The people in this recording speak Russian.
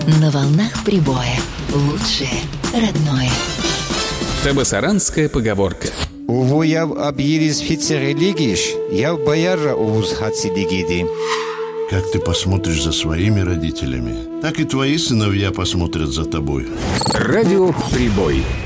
На волнах прибоя. Лучшее родное. Табасаранская поговорка. Уву яв абьирис фице религиш, яв бояра увуз хацидигиди. Как ты посмотришь за своими родителями, так и твои сыновья посмотрят за тобой. Радио «Прибой».